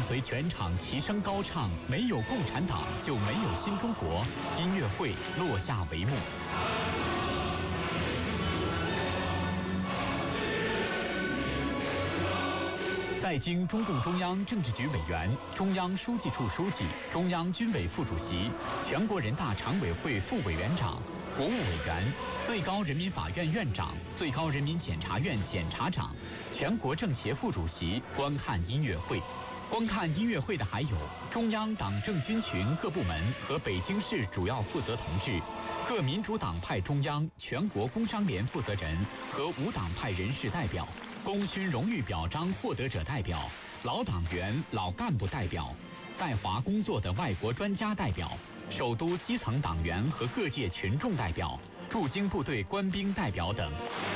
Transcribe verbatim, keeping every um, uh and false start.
随全场齐声高唱“没有共产党就没有新中国”，音乐会落下帷幕。在经中共中央政治局委员、中央书记处书记、中央军委副主席、全国人大常委会副委员长、国务委员、最高人民法院院长、最高人民检察院检察长、全国政协副主席观看音乐会。观看音乐会的还有中央党政军群各部门和北京市主要负责同志、各民主党派中央、全国工商联负责人和无党派人士代表、功勋荣誉表彰获得者代表、老党员、老干部代表、在华工作的外国专家代表、首都基层党员和各界群众代表、驻京部队官兵代表等。